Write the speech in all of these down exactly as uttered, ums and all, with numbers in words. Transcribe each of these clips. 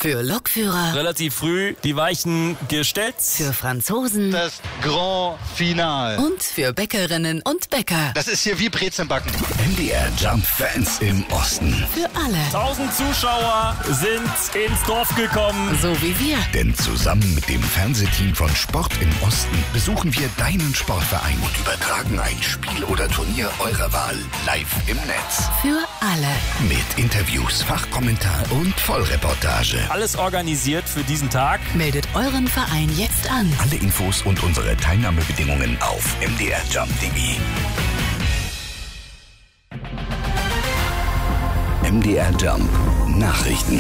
Für Lokführer. Relativ früh die Weichen gestellt. Für Franzosen. Das Grand Finale. Und für Bäckerinnen und Bäcker. Das ist hier wie Brezelbacken. M D R Jump Fans im Osten. Für alle. Tausend Zuschauer sind ins Dorf gekommen. So wie wir. Denn zusammen mit dem Fernsehteam von Sport im Osten besuchen wir deinen Sportverein und übertragen ein Spiel oder Turnier eurer Wahl live im Netz. Für alle. Mit Interviews, Fachkommentar und Vollreportage. Alles organisiert für diesen Tag. Meldet euren Verein jetzt an. Alle Infos und unsere Teilnahmebedingungen auf m d r jump punkt d e. M D R Jump Nachrichten.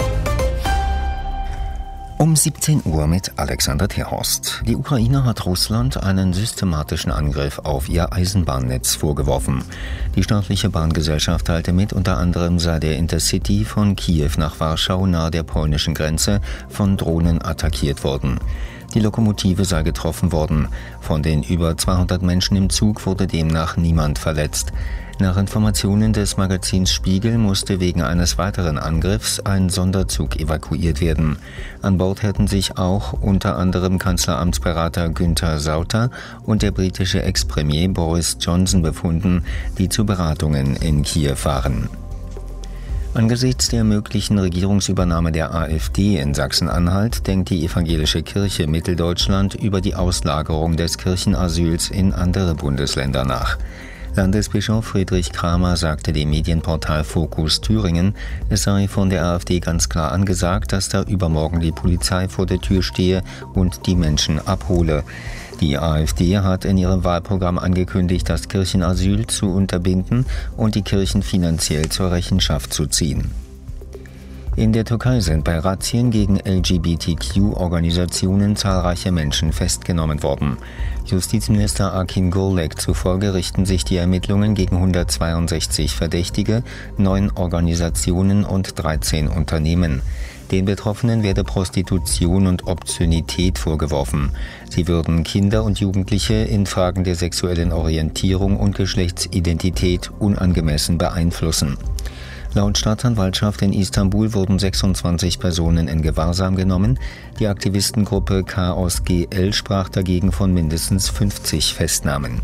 Um siebzehn Uhr mit Alexander Terhorst. Die Ukraine hat Russland einen systematischen Angriff auf ihr Eisenbahnnetz vorgeworfen. Die staatliche Bahngesellschaft teilte mit, unter anderem sei der Intercity von Kiew nach Warschau nahe der polnischen Grenze von Drohnen attackiert worden. Die Lokomotive sei getroffen worden. Von den über zweihundert Menschen im Zug wurde demnach niemand verletzt. Nach Informationen des Magazins Spiegel musste wegen eines weiteren Angriffs ein Sonderzug evakuiert werden. An Bord hätten sich auch unter anderem Kanzleramtsberater Günther Sauter und der britische Ex-Premier Boris Johnson befunden, die zu Beratungen in Kiew waren. Angesichts der möglichen Regierungsübernahme der AfD in Sachsen-Anhalt denkt die Evangelische Kirche Mitteldeutschland über die Auslagerung des Kirchenasyls in andere Bundesländer nach. Landesbischof Friedrich Kramer sagte dem Medienportal Fokus Thüringen, es sei von der AfD ganz klar angesagt, dass da übermorgen die Polizei vor der Tür stehe und die Menschen abhole. Die AfD hat in ihrem Wahlprogramm angekündigt, das Kirchenasyl zu unterbinden und die Kirchen finanziell zur Rechenschaft zu ziehen. In der Türkei sind bei Razzien gegen L G B T Q-Organisationen zahlreiche Menschen festgenommen worden. Justizminister Akin Gürlek zufolge richten sich die Ermittlungen gegen hundertzweiundsechzig Verdächtige, neun Organisationen und dreizehn Unternehmen. Den Betroffenen werde Prostitution und Obszönität vorgeworfen. Sie würden Kinder und Jugendliche in Fragen der sexuellen Orientierung und Geschlechtsidentität unangemessen beeinflussen. Laut Staatsanwaltschaft in Istanbul wurden sechsundzwanzig Personen in Gewahrsam genommen. Die Aktivistengruppe Chaos G L sprach dagegen von mindestens fünfzig Festnahmen.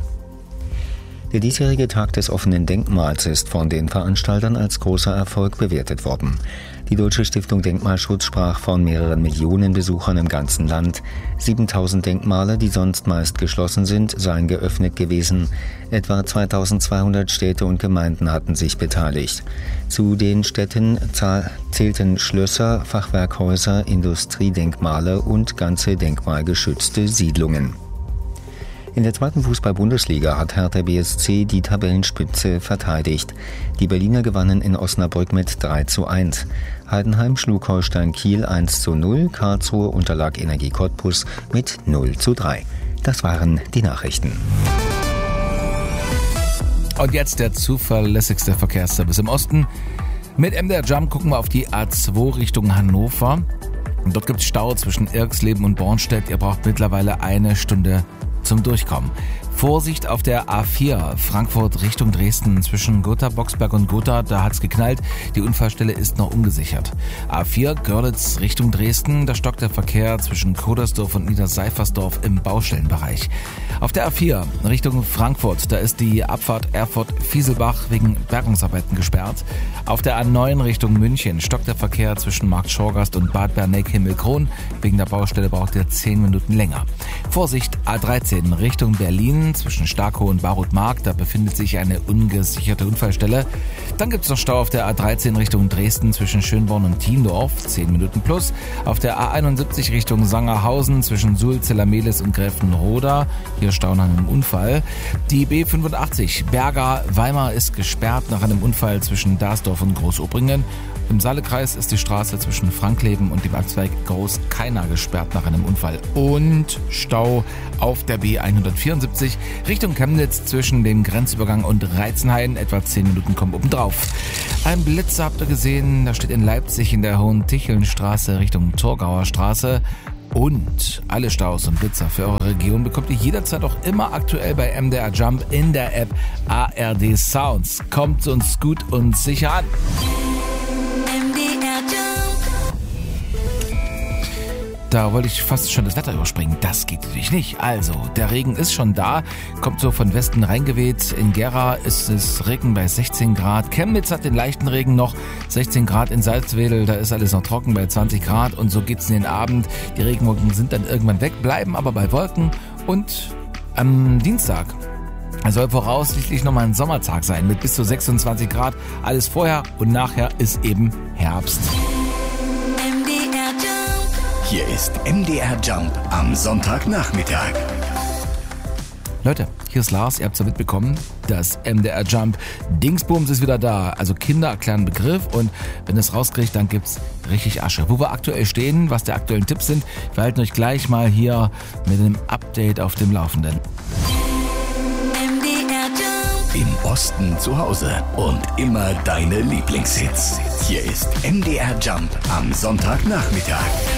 Der diesjährige Tag des offenen Denkmals ist von den Veranstaltern als großer Erfolg bewertet worden. Die Deutsche Stiftung Denkmalschutz sprach von mehreren Millionen Besuchern im ganzen Land. siebentausend Denkmale, die sonst meist geschlossen sind, seien geöffnet gewesen. Etwa zweitausendzweihundert Städte und Gemeinden hatten sich beteiligt. Zu den Städten zählten Schlösser, Fachwerkhäuser, Industriedenkmale und ganze denkmalgeschützte Siedlungen. In der zweiten Fußball-Bundesliga hat Hertha B S C die Tabellenspitze verteidigt. Die Berliner gewannen in Osnabrück mit drei zu eins. Heidenheim schlug Holstein Kiel eins zu null, Karlsruhe unterlag Energie Cottbus mit null zu drei. Das waren die Nachrichten. Und jetzt der zuverlässigste Verkehrsservice im Osten. Mit M D R Jump gucken wir auf die A zwei Richtung Hannover. Und dort gibt es Stau zwischen Irxleben und Bornstedt. Ihr braucht mittlerweile eine Stunde zum Durchkommen. Vorsicht auf der A vier, Frankfurt Richtung Dresden, zwischen Gotha, Boxberg und Gotha, da hat's geknallt. Die Unfallstelle ist noch ungesichert. A vier, Görlitz Richtung Dresden, da stockt der Verkehr zwischen Kodersdorf und Niederseifersdorf im Baustellenbereich. Auf der A vier Richtung Frankfurt, da ist die Abfahrt Erfurt-Fieselbach wegen Bergungsarbeiten gesperrt. Auf der A neun Richtung München stockt der Verkehr zwischen Marktschorgast und Bad Berneck-Himmelkron. Wegen der Baustelle braucht ihr zehn Minuten länger. Vorsicht, A dreizehn Richtung Berlin, zwischen Starkow und Barutmark, da befindet sich eine ungesicherte Unfallstelle. Dann gibt es noch Stau auf der A dreizehn Richtung Dresden zwischen Schönborn und Thiendorf, zehn Minuten plus. Auf der A einundsiebzig Richtung Sangerhausen zwischen Suhl, Zellermelis und Gräfenroda, hier Stau nach einem Unfall. Die B fünfundachtzig Berger-Weimar ist gesperrt nach einem Unfall zwischen Darsdorf und Großobringen. Im Saalekreis ist die Straße zwischen Frankleben und dem Abzweig Groß-Keiner gesperrt nach einem Unfall. Und Stau auf der B hundertvierundsiebzig Richtung Chemnitz zwischen dem Grenzübergang und Reizenhain. Etwa zehn Minuten kommen obendrauf. Ein Blitzer habt ihr gesehen, da steht in Leipzig in der Hohen-Ticheln-Straße Richtung Torgauer Straße. Und alle Staus und Blitzer für eure Region bekommt ihr jederzeit auch immer aktuell bei M D R Jump in der App A R D Sounds. Kommt uns gut und sicher an. M D R Jump. Da wollte ich fast schon das Wetter überspringen. Das geht natürlich nicht. Also, der Regen ist schon da, kommt so von Westen reingeweht. In Gera ist es Regen bei sechzehn Grad. Chemnitz hat den leichten Regen noch, sechzehn Grad in Salzwedel. Da ist alles noch trocken bei zwanzig Grad. Und so geht's in den Abend. Die Regenwolken sind dann irgendwann weg, bleiben aber bei Wolken. Und am Dienstag soll voraussichtlich nochmal ein Sommertag sein mit bis zu sechsundzwanzig Grad. Alles vorher und nachher ist eben Herbst. Hier ist M D R Jump am Sonntagnachmittag. Leute, hier ist Lars, ihr habt es ja mitbekommen, das M D R Jump Dingsbums ist wieder da. Also Kinder erklären Begriff und wenn ihr es rauskriegt, dann gibt's richtig Asche. Wo wir aktuell stehen, was die aktuellen Tipps sind, wir halten euch gleich mal hier mit einem Update auf dem Laufenden. M D R Jump. Im Osten zu Hause und immer deine Lieblingshits. Hier ist M D R Jump am Sonntagnachmittag.